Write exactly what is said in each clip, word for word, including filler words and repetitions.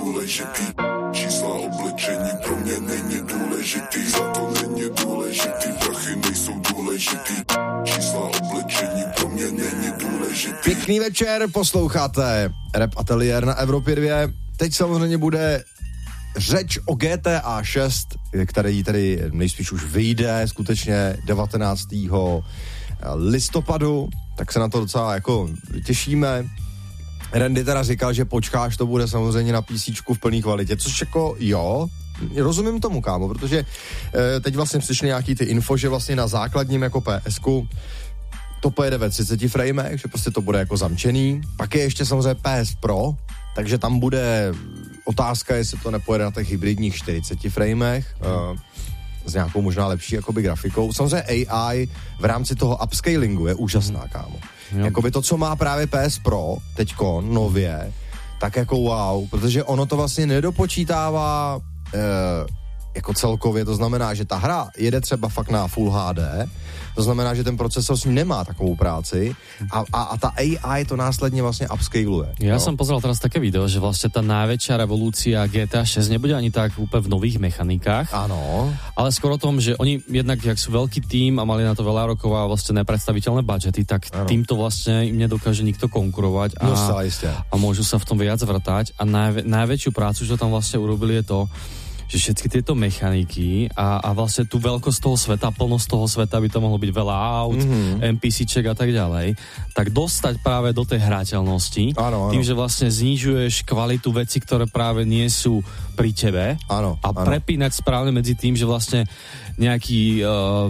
důležitý. Čísla oblečení pro mě není důležitý. Za to není důležitý, prachy nejsou důležitý. Čísla oblečení pro mě není důležitý. Pěkný večer, posloucháte Rap Ateliér na Evropě dva. Teď samozřejmě bude řeč o G T A šest, který tady nejspíš už vyjde skutečně devatenáctého listopadu, tak se na to docela jako těšíme. Randy teda říkal, že počkáš, to bude samozřejmě na PCčku v plný kvalitě, což jako jo, rozumím tomu, kámo, protože e, teď vlastně přišly nějaký ty info, že vlastně na základním jako PSku to pojede ve třiceti framech, že prostě to bude jako zamčený. Pak je ještě samozřejmě P S Pro, takže tam bude otázka, jestli to nepojede na těch hybridních čtyřiceti framech, uh, s nějakou možná lepší jakoby grafikou. Samozřejmě A I v rámci toho upscalingu je úžasná, kámo. Jo. Jakoby to, co má právě P S Pro teďko nově, tak jako wow, protože ono to vlastně nedopočítává uh, jako celkově, to znamená, že ta hra jede třeba fakt na Full H D, to znamená, že ten procesor s ním nemá takovou práci a, a, a ta A I to následne vlastne upscaluje. Ja no. som pozeral teraz také video, že vlastne tá najväčšia revolúcia G T A šesť nebude ani tak úplne v nových mechanikách. Áno. Ale skoro o tom, že oni jednak, jak sú veľký tím a mali na to veľa rokov a vlastne nepredstaviteľné budžety, tak ano. Týmto vlastne im nedokáže nikto konkurovať a, no, a môžu sa v tom viac vrtať a najvä, najväčšiu prácu, čo tam vlastne urobili, je to, že všetky tieto mechaniky a, a vlastne tú veľkosť toho sveta, plnosť toho sveta, by to mohlo byť veľa aut, mm-hmm. NPCček a tak ďalej, tak dostať práve do tej hrateľnosti, áno, áno. Tým, že vlastne znižuješ kvalitu vecí, ktoré práve nie sú pri tebe áno, a áno. prepínať správne medzi tým, že vlastne nejaký uh,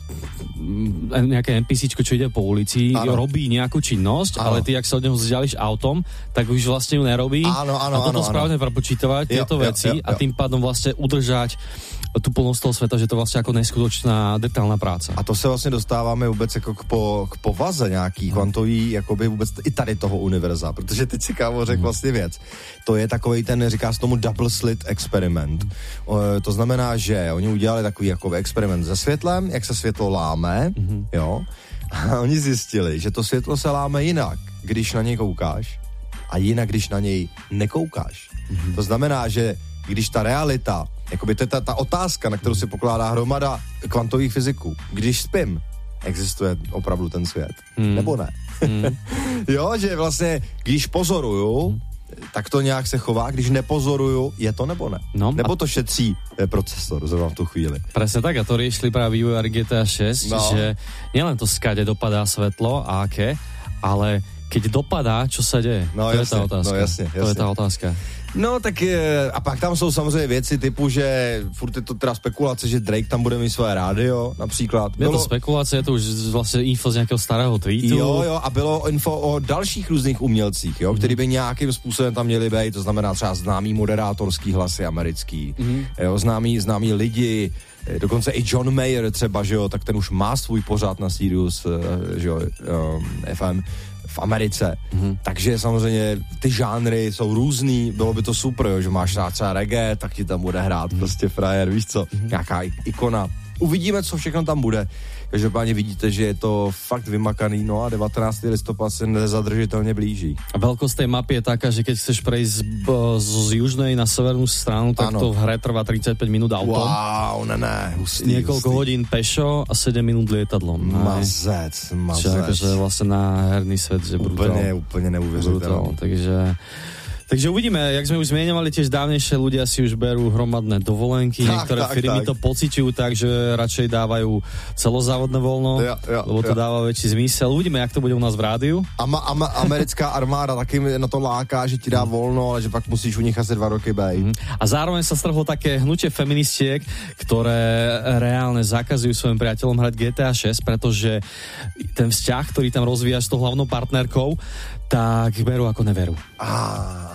nejaké NPCčko, čo ide po ulici, ano. Robí nejakú činnosť, ano. Ale ty, ak sa od neho vzdiališ autom, tak už vlastne ju nerobí. Áno, áno, a toto áno, správne prepočítavať tieto jo, veci jo, jo, jo. A tým pádom vlastne udržať tu plnosť toho sveta, že to vlastně jako neskutočná detailná práce. A to se vlastně dostáváme vůbec jako k, po, k povaze nějaký hmm. kvantový, jakoby vůbec i tady toho univerza, protože teď si kámo řekl hmm. vlastně věc. To je takovej ten, říká se tomu double slit experiment. O, to znamená, že oni udělali takový jako experiment se světlem, jak se světlo láme, hmm. jo, a oni zjistili, že to světlo se láme jinak, když na něj koukáš a jinak, když na něj nekoukáš. Hmm. To znamená, že když ta realita, jakoby to je ta, ta otázka, na kterou si pokládá hromada kvantových fyziků. Když spím, existuje opravdu ten svět? Hmm. Nebo ne? Hmm. Jo, že vlastně, když pozoruju, hmm. tak to nějak se chová, když nepozoruju, je to nebo ne? No, nebo to šetří procesor zrovna v tu chvíli. Presne tak, a to riešili práve vývojári G T A šesť, no. Že nielen to skade dopadá svetlo a aké, ale keď dopadá, čo sa deje? No, to jasne, je tá otázka. No jasne, jasne. To je tá otázka. No tak je, a pak tam jsou samozřejmě věci typu, že furt je to teda spekulace, že Drake tam bude mít své rádio například. Je to spekulace, je to už vlastně info z nějakého starého tweetu. Jo, jo, a bylo info o dalších různých umělcích, jo, mm. který by nějakým způsobem tam měli být, to znamená třeba známý moderátorský hlasy americký, mm. jo, známý, známý lidi, dokonce i John Mayer třeba, že jo, tak ten už má svůj pořád na Sirius, že jo, um, F M v Americe, mm-hmm. takže samozřejmě ty žánry jsou různý, bylo by to super, jo, že máš rád třeba reggae, tak ti tam bude hrát mm-hmm. prostě frajer, víš co, mm-hmm. nějaká ikona. Uvidíme, co všechno tam bude. Každopádně vidíte, že je to fakt vymakaný, no a devatenáctého listopad se nezadržitelně blíží. A veľkosť tej mapy je taká, že keď chceš prejsť z, z južnej na severnú stranu, tak ano. To v hre trvá tridsaťpäť minút autom. Wow, ne, ne, hustý, Niekoľko hustý. hodín pešo a sedem minút lietadlom. Mazec, mazec. Čiže akože vlastne na herný svet, že brutál. Úplne, úplne neuvěřitelné. Takže... Takže uvidíme, jak sme už zmieňovali, tiež dávnejšie ľudia si už berú hromadné dovolenky, tak, niektoré tak, firmy tak. To pociťujú tak, že radšej dávajú celozávodné voľno, ja, ja, lebo to ja. Dáva väčší zmysel. Uvidíme, jak to bude u nás v rádiu. Ama, ama, americká armáda taky na to láká, že ti dá voľno, ale že pak musíš u nich asi dva roky bejť. Mm. A zároveň sa strhlo také hnutie feministiek, ktoré reálne zakazujú svojim priateľom hrať G T A šesť, pretože ten vzťah, ktorý tam rozvíjaš s tou hlavnou partnerkou, tak berú ako neveru. Ah.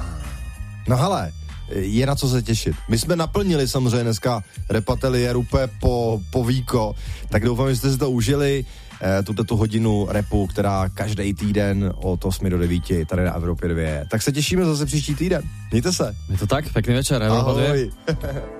No hele, je na co se těšit. My jsme naplnili samozřejmě dneska Rap Ateliér úplně po, po víko, tak doufám, že jste si to užili, eh, tuto tu hodinu rapu, která každý týden od osmi do devíti tady na Evropě dva. Tak se těšíme zase příští týden. Mějte se. Je to tak, pekný večer. Ahoj.